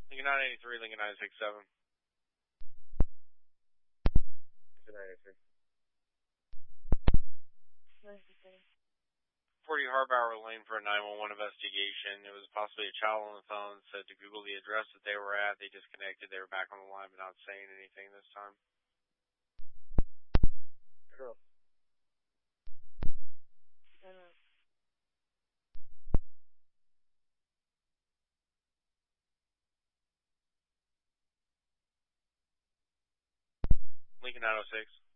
Lincoln 983, Lincoln 967. 983. 40 Harbauer Lane for a 911 investigation. It was possibly a child on the phone, said to Google the address that they were at. They disconnected. They were back on the line but not saying anything this time. Cool. Lincoln 906.